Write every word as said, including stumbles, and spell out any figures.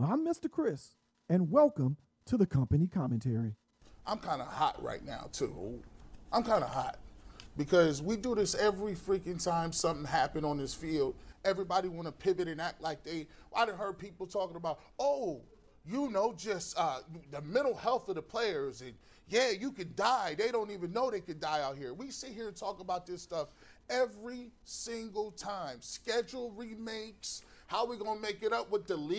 I'm Mister Chris, and welcome to the company commentary. I'm kind of hot right now, too. I'm kind of hot because we do this every freaking time something happened on this field. Everybody want to pivot and act like they, I done heard people talking about, oh, you know, just uh, the mental health of the players. And yeah, you could die. They don't even know they could die out here. We sit here and talk about this stuff every single time. Schedule remakes, how we going to make it up with the league.